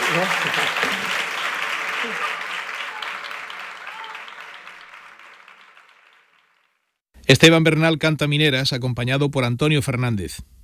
Esteban Bernal canta Mineras, acompañado por Antonio Fernández.